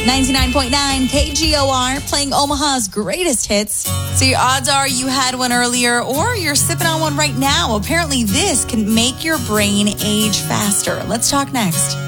99.9 KGOR, playing Omaha's greatest hits. So your odds are you had one earlier or you're sipping on one right now. Apparently this can make your brain age faster. Let's talk next.